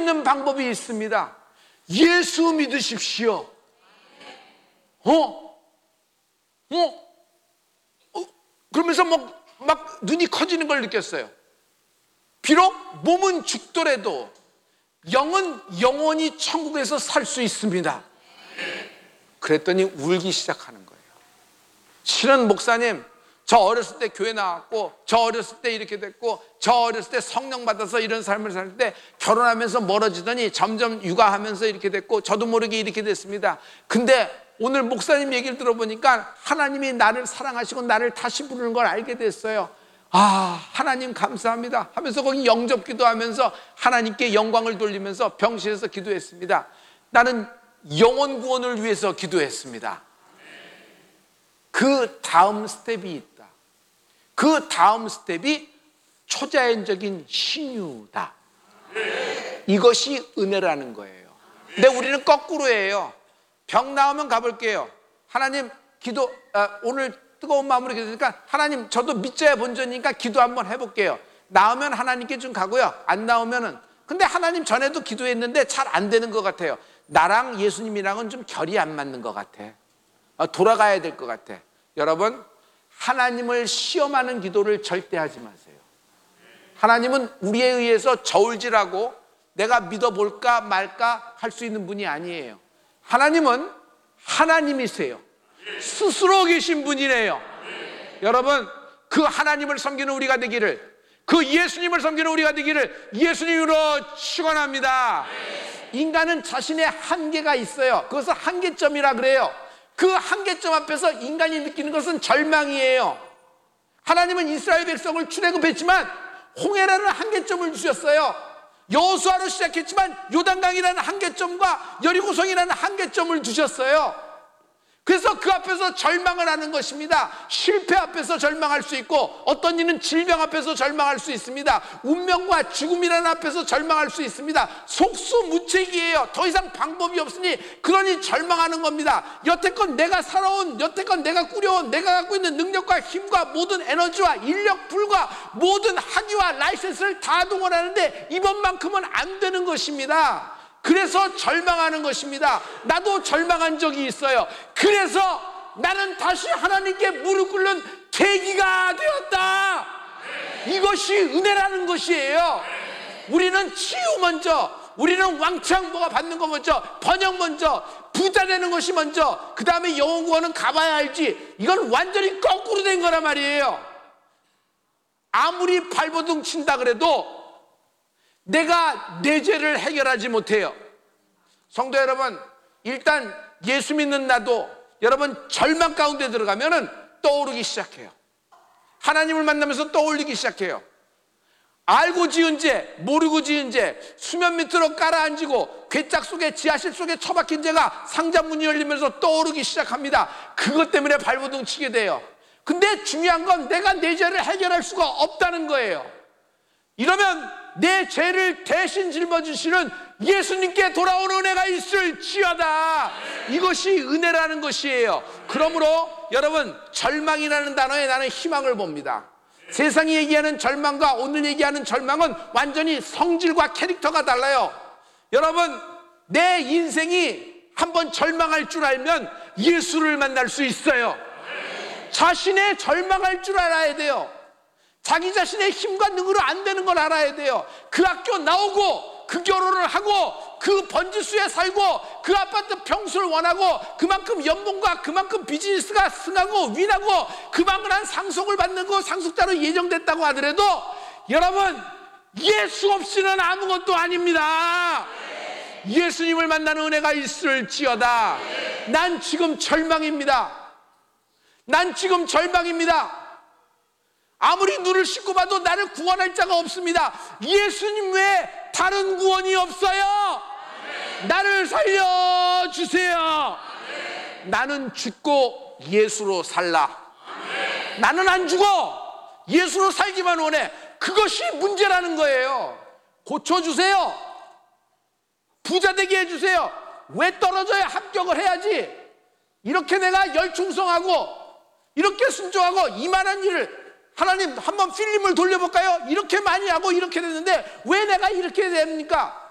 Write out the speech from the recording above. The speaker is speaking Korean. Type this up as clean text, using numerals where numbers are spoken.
있는 방법이 있습니다. 예수 믿으십시오. 그러면서 막 눈이 커지는 걸 느꼈어요. 비록 몸은 죽더라도 영은 영원히 천국에서 살 수 있습니다. 그랬더니 울기 시작하는 거예요. 실은 목사님, 저 어렸을 때 교회 나왔고, 저 어렸을 때 이렇게 됐고, 저 어렸을 때 성령 받아서 이런 삶을 살 때 결혼하면서 멀어지더니 점점 육아하면서 이렇게 됐고, 저도 모르게 이렇게 됐습니다. 근데 오늘 목사님 얘기를 들어보니까 하나님이 나를 사랑하시고 나를 다시 부르는 걸 알게 됐어요. 아, 하나님 감사합니다 하면서 거기 영접 기도하면서 하나님께 영광을 돌리면서 병실에서 기도했습니다. 나는 영혼 구원을 위해서 기도했습니다. 그 다음 스텝이 있다. 그 다음 스텝이 초자연적인 신유다. 이것이 은혜라는 거예요. 근데 우리는 거꾸로 해요. 병 나오면 가볼게요. 하나님 오늘 뜨거운 마음으로 기도하니까 하나님 저도 믿져야 본전이니까 기도 한번 해볼게요. 나오면 하나님께 좀 가고요. 안 나오면은, 근데 하나님 전에도 기도했는데 잘 안 되는 것 같아요. 나랑 예수님이랑은 좀 결이 안 맞는 것 같아. 돌아가야 될 것 같아. 여러분, 하나님을 시험하는 기도를 절대 하지 마세요. 하나님은 우리에 의해서 저울질하고 내가 믿어볼까 말까 할 수 있는 분이 아니에요. 하나님은 하나님이세요. 스스로 계신 분이래요. 여러분, 그 하나님을 섬기는 우리가 되기를, 그 예수님을 섬기는 우리가 되기를 예수님으로 축원합니다. 인간은 자신의 한계가 있어요. 그것을 한계점이라 그래요. 그 한계점 앞에서 인간이 느끼는 것은 절망이에요. 하나님은 이스라엘 백성을 출애굽했지만 홍해라는 한계점을 주셨어요. 여호수아로 시작했지만 요단강이라는 한계점과 여리고성이라는 한계점을 주셨어요. 그래서 그 앞에서 절망을 하는 것입니다. 실패 앞에서 절망할 수 있고, 어떤 이는 질병 앞에서 절망할 수 있습니다. 운명과 죽음이라는 앞에서 절망할 수 있습니다. 속수무책이에요. 더 이상 방법이 없으니 그러니 절망하는 겁니다. 여태껏 내가 살아온, 여태껏 내가 꾸려온, 내가 갖고 있는 능력과 힘과 모든 에너지와 인력 불과 모든 학위와 라이센스를 다 동원하는데 이번만큼은 안 되는 것입니다. 그래서 절망하는 것입니다. 나도 절망한 적이 있어요. 그래서 나는 다시 하나님께 무릎 꿇는 계기가 되었다. 이것이 은혜라는 것이에요. 우리는 치유 먼저, 우리는 왕창 뭐가 받는 거 먼저, 번영 먼저, 부자 되는 것이 먼저, 그 다음에 영혼 구원은 가봐야 알지. 이건 완전히 거꾸로 된 거란 말이에요. 아무리 발버둥 친다 그래도 내가 내 죄를 해결하지 못해요. 성도 여러분, 일단 예수 믿는 나도 여러분 절망 가운데 들어가면은 떠오르기 시작해요. 하나님을 만나면서 떠올리기 시작해요. 알고 지은 죄, 모르고 지은 죄, 수면 밑으로 깔아앉히고 괴짝 속에, 지하실 속에 처박힌 죄가 상자 문이 열리면서 떠오르기 시작합니다. 그것 때문에 발버둥 치게 돼요. 근데 중요한 건 내가 내 죄를 해결할 수가 없다는 거예요. 이러면 내 죄를 대신 짊어지시는 예수님께 돌아오는 은혜가 있을지어다. 이것이 은혜라는 것이에요. 그러므로 여러분, 절망이라는 단어에 나는 희망을 봅니다. 세상이 얘기하는 절망과 오늘 얘기하는 절망은 완전히 성질과 캐릭터가 달라요. 여러분, 내 인생이 한번 절망할 줄 알면 예수를 만날 수 있어요. 자신의 절망할 줄 알아야 돼요. 자기 자신의 힘과 능으로 안 되는 걸 알아야 돼요. 그 학교 나오고 그 결혼을 하고 그 번지수에 살고 그 아파트 평수를 원하고 그만큼 연봉과 그만큼 비즈니스가 승하고 윈하고 그만한 상속을 받는 거 상속자로 예정됐다고 하더라도 여러분, 예수 없이는 아무것도 아닙니다. 예수님을 만나는 은혜가 있을지어다. 난 지금 절망입니다. 난 지금 절망입니다. 아무리 눈을 씻고 봐도 나를 구원할 자가 없습니다. 예수님 외에 다른 구원이 없어요. 나를 살려주세요. 나는 죽고 예수로 살라. 나는 안 죽어. 예수로 살기만 원해. 그것이 문제라는 거예요. 고쳐주세요. 부자 되게 해주세요. 왜 떨어져야 합격을 해야지. 이렇게 내가 열충성하고 이렇게 순종하고 이만한 일을, 하나님 한번 필름을 돌려볼까요? 이렇게 많이 하고 이렇게 됐는데 왜 내가 이렇게 됩니까?